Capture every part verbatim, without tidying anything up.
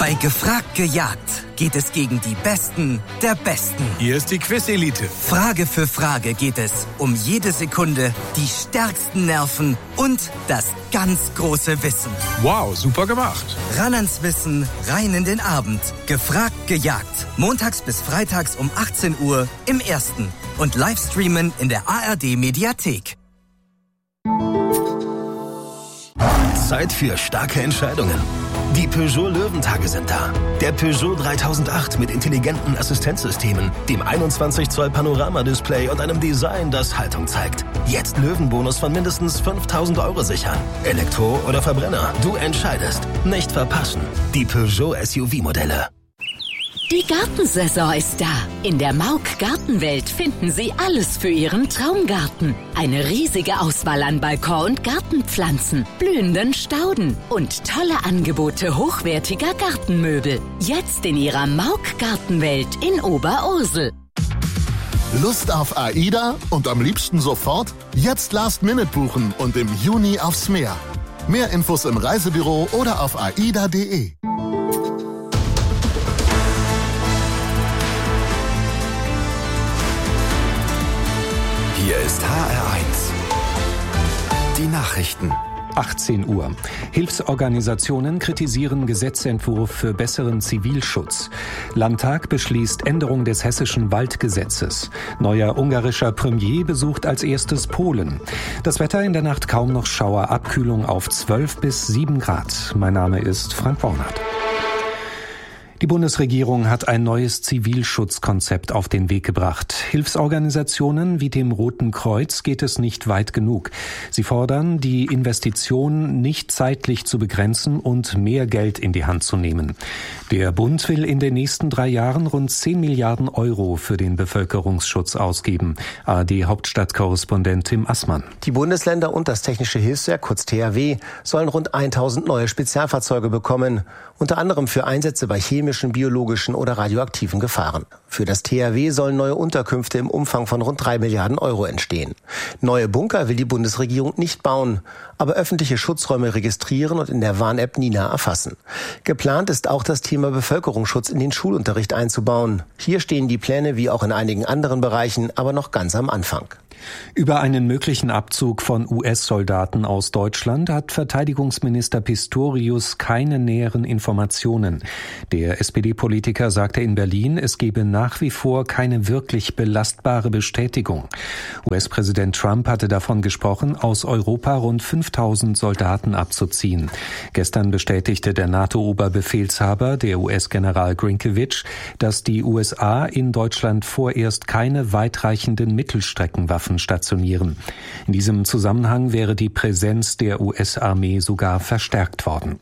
Bei Gefragt gejagt geht es gegen die Besten der Besten. Hier ist die Quiz-Elite. Frage für Frage geht es um jede Sekunde, die stärksten Nerven und das ganz große Wissen. Wow, super gemacht. Ran ans Wissen, rein in den Abend. Gefragt gejagt. Montags bis freitags um achtzehn Uhr im Ersten. Und Livestreamen in der A R D-Mediathek. Zeit für starke Entscheidungen. Die Peugeot Löwentage sind da. Der Peugeot dreitausendacht mit intelligenten Assistenzsystemen, dem einundzwanzig Zoll Panoramadisplay und einem Design, das Haltung zeigt. Jetzt Löwenbonus von mindestens fünftausend Euro sichern. Elektro oder Verbrenner, du entscheidest. Nicht verpassen. Die Peugeot S U V-Modelle. Die Gartensaison ist da. In der Mauk Gartenwelt finden Sie alles für Ihren Traumgarten. Eine riesige Auswahl an Balkon- und Gartenpflanzen, blühenden Stauden und tolle Angebote hochwertiger Gartenmöbel. Jetzt in Ihrer Mauk Gartenwelt in Oberursel. Lust auf AIDA und am liebsten sofort? Jetzt Last Minute buchen und im Juni aufs Meer. Mehr Infos im Reisebüro oder auf aida punkt de. Hier ist H R eins. Die Nachrichten. achtzehn Uhr. Hilfsorganisationen kritisieren Gesetzentwurf für besseren Zivilschutz. Landtag beschließt Änderung des hessischen Waldgesetzes. Neuer ungarischer Premier besucht als erstes Polen. Das Wetter in der Nacht kaum noch Schauer, Abkühlung auf zwölf bis sieben Grad. Mein Name ist Frank Bornert. Die Bundesregierung hat ein neues Zivilschutzkonzept auf den Weg gebracht. Hilfsorganisationen wie dem Roten Kreuz geht es nicht weit genug. Sie fordern, die Investitionen nicht zeitlich zu begrenzen und mehr Geld in die Hand zu nehmen. Der Bund will in den nächsten drei Jahren rund zehn Milliarden Euro für den Bevölkerungsschutz ausgeben. A R D-Hauptstadtkorrespondent Tim Assmann. Die Bundesländer und das Technische Hilfswerk, kurz T H W, sollen rund tausend neue Spezialfahrzeuge bekommen, unter anderem für Einsätze bei chemischen, biologischen oder radioaktiven Gefahren. Für das T H W sollen neue Unterkünfte im Umfang von rund drei Milliarden Euro entstehen. Neue Bunker will die Bundesregierung nicht bauen, aber öffentliche Schutzräume registrieren und in der Warn-App Nina erfassen. Geplant ist auch das Thema Bevölkerungsschutz in den Schulunterricht einzubauen. Hier stehen die Pläne wie auch in einigen anderen Bereichen aber noch ganz am Anfang. Über einen möglichen Abzug von U S-Soldaten aus Deutschland hat Verteidigungsminister Pistorius keine näheren Informationen. Der S P D-Politiker sagte in Berlin, es gebe nach wie vor keine wirklich belastbare Bestätigung. U S-Präsident Trump hatte davon gesprochen, aus Europa rund fünftausend Soldaten abzuziehen. Gestern bestätigte der NATO-Oberbefehlshaber, der U S-General Grinkewitsch, dass die U S A in Deutschland vorerst keine weitreichenden Mittelstreckenwaffen stationieren. In diesem Zusammenhang wäre die Präsenz der U S-Armee sogar verstärkt worden.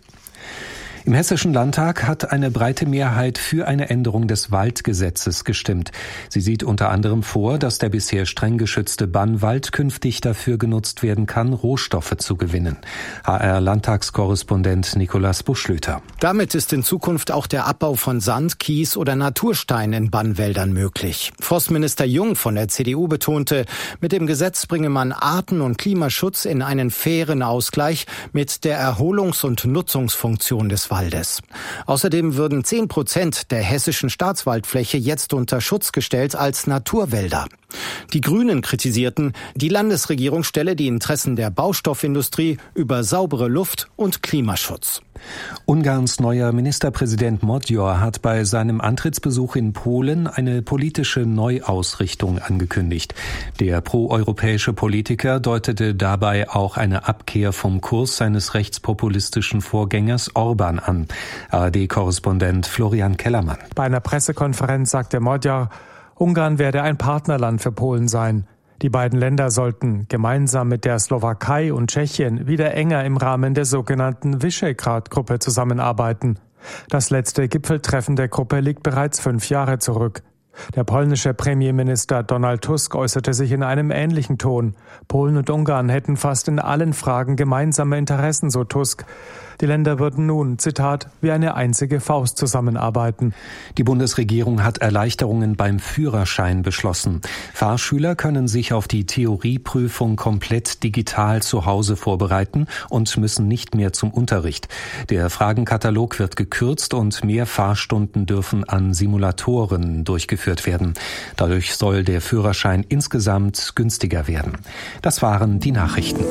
Im Hessischen Landtag hat eine breite Mehrheit für eine Änderung des Waldgesetzes gestimmt. Sie sieht unter anderem vor, dass der bisher streng geschützte Bannwald künftig dafür genutzt werden kann, Rohstoffe zu gewinnen. H R-Landtagskorrespondent Nikolaus Buschlüter. Damit ist in Zukunft auch der Abbau von Sand, Kies oder Naturstein in Bannwäldern möglich. Forstminister Jung von der C D U betonte, mit dem Gesetz bringe man Arten- und Klimaschutz in einen fairen Ausgleich mit der Erholungs- und Nutzungsfunktion des Waldes. Außerdem würden zehn Prozent der hessischen Staatswaldfläche jetzt unter Schutz gestellt als Naturwälder. Die Grünen kritisierten, die Landesregierung stelle die Interessen der Baustoffindustrie über saubere Luft und Klimaschutz. Ungarns neuer Ministerpräsident Magyar hat bei seinem Antrittsbesuch in Polen eine politische Neuausrichtung angekündigt. Der proeuropäische Politiker deutete dabei auch eine Abkehr vom Kurs seines rechtspopulistischen Vorgängers Orban an. A R D-Korrespondent Florian Kellermann. Bei einer Pressekonferenz sagte Magyar, Ungarn werde ein Partnerland für Polen sein. Die beiden Länder sollten gemeinsam mit der Slowakei und Tschechien wieder enger im Rahmen der sogenannten Visegrad-Gruppe zusammenarbeiten. Das letzte Gipfeltreffen der Gruppe liegt bereits fünf Jahre zurück. Der polnische Premierminister Donald Tusk äußerte sich in einem ähnlichen Ton. Polen und Ungarn hätten fast in allen Fragen gemeinsame Interessen, so Tusk. Die Länder würden nun, Zitat, wie eine einzige Faust zusammenarbeiten. Die Bundesregierung hat Erleichterungen beim Führerschein beschlossen. Fahrschüler können sich auf die Theorieprüfung komplett digital zu Hause vorbereiten und müssen nicht mehr zum Unterricht. Der Fragenkatalog wird gekürzt und mehr Fahrstunden dürfen an Simulatoren durchgeführt werden. Dadurch soll der Führerschein insgesamt günstiger werden. Das waren die Nachrichten.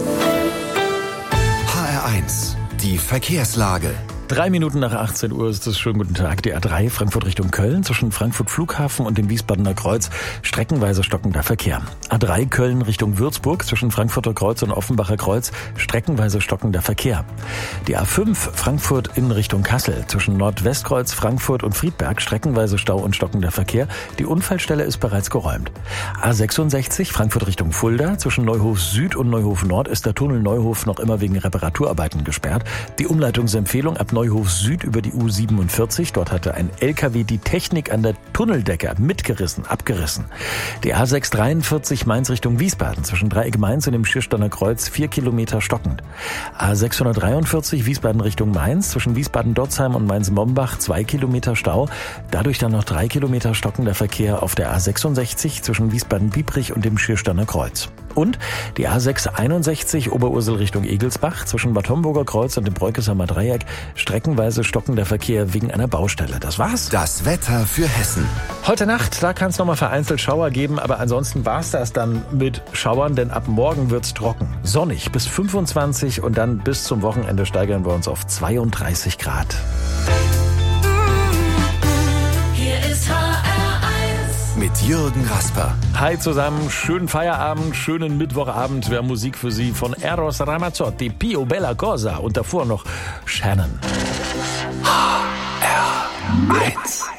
H R eins. Die Verkehrslage. Drei Minuten nach achtzehn Uhr ist es. Schönen guten Tag. Die A drei Frankfurt Richtung Köln zwischen Frankfurt Flughafen und dem Wiesbadener Kreuz streckenweise stockender Verkehr. A drei Köln Richtung Würzburg zwischen Frankfurter Kreuz und Offenbacher Kreuz streckenweise stockender Verkehr. Die A fünf Frankfurt in Richtung Kassel zwischen Nordwestkreuz, Frankfurt und Friedberg streckenweise Stau und stockender Verkehr. Die Unfallstelle ist bereits geräumt. A sechsundsechzig Frankfurt Richtung Fulda zwischen Neuhof Süd und Neuhof Nord ist der Tunnel Neuhof noch immer wegen Reparaturarbeiten gesperrt. Die Umleitungsempfehlung ab Neuhof Süd über die U siebenundvierzig. Dort hatte ein L K W die Technik an der Tunneldecke mitgerissen, abgerissen. Die A sechs dreiundvierzig Mainz Richtung Wiesbaden zwischen Dreieck Mainz und dem Schiersteiner Kreuz vier Kilometer stockend. A sechshundertdreiundvierzig Wiesbaden Richtung Mainz zwischen Wiesbaden-Dotzheim und Mainz-Mombach zwei Kilometer Stau. Dadurch dann noch drei Kilometer stockender Verkehr auf der A sechsundsechzig zwischen Wiesbaden-Biebrich und dem Schiersteiner Kreuz. Und die A sechs einundsechzig Oberursel Richtung Egelsbach zwischen Bad Homburger Kreuz und dem Breukesamer Dreieck streckenweise stockender Verkehr wegen einer Baustelle. Das war's. Das Wetter für Hessen. Heute Nacht, da kann es nochmal vereinzelt Schauer geben, aber ansonsten war's das dann mit Schauern, denn ab morgen wird's trocken. Sonnig bis fünfundzwanzig und dann bis zum Wochenende steigern wir uns auf zweiunddreißig Grad. Hier ist H R eins mit Jürgen Rasper. Hi zusammen, schönen Feierabend, schönen Mittwochabend. Wir haben Musik für Sie von Eros Ramazzotti, Pio Bella Cosa und davor noch Shannon. H R eins.